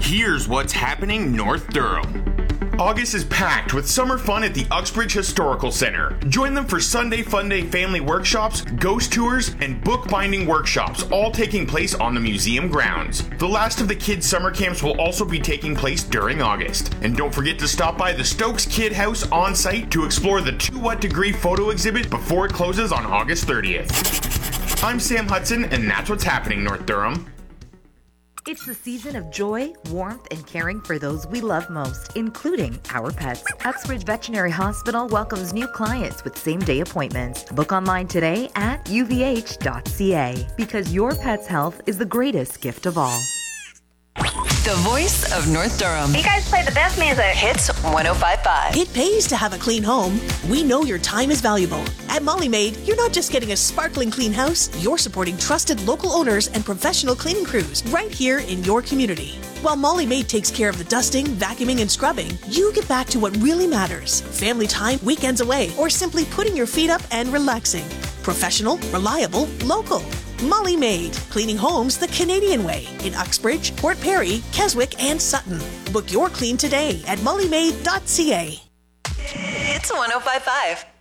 Here's what's happening North Durham. August is packed with summer fun at the Uxbridge Historical Center. Join them for Sunday Fun Day family workshops, ghost tours, and bookbinding workshops, all taking place on the museum grounds. The last of the kids' summer camps will also be taking place during August. And don't forget to stop by the Stokes Kid House on site to explore the 2 What Degree photo exhibit before it closes on August 30th. I'm Sam Hudson, and that's what's happening North Durham. It's the season of joy, warmth, and caring for those we love most, including our pets. Uxbridge Veterinary Hospital welcomes new clients with same-day appointments. Book online today at uvh.ca because your pet's health is the greatest gift of all. The voice of North Durham. You guys play the best music. Hits 105.5. It pays to have a clean home. We know your time is valuable. At Molly Maid, you're not just getting a sparkling clean house, you're supporting trusted local owners and professional cleaning crews right here in your community. While Molly Maid takes care of the dusting, vacuuming, and scrubbing, you get back to what really matters. Family time, weekends away, or simply putting your feet up and relaxing. Professional, reliable, local. Molly Maid, cleaning homes the Canadian way in Uxbridge, Port Perry, Keswick, and Sutton. Book your clean today at mollymaid.ca. It's 105.5.